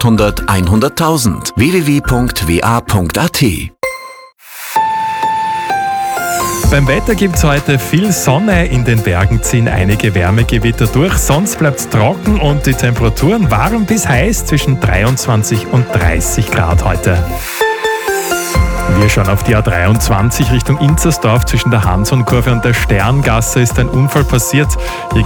0800 100.000. www.wa.at. Beim Wetter gibt es heute viel Sonne, in den Bergen ziehen einige Wärmegewitter durch, sonst bleibt es trocken und die Temperaturen warm bis heiß zwischen 23 und 30 Grad heute. Wir schauen auf die A23 Richtung Inzersdorf. Zwischen der Hansonkurve und der Sterngasse ist ein Unfall passiert. Hier